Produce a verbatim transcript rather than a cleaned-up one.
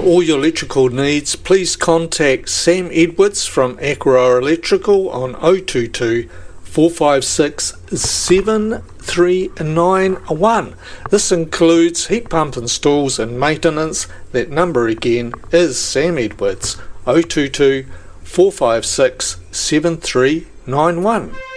all your electrical needs, please contact Sam Edwards from Aqua Electrical on oh two two, four five six, seven three nine one. This includes heat pump installs and maintenance. That number again is Sam Edwards, oh two two, four five six, seven three nine one.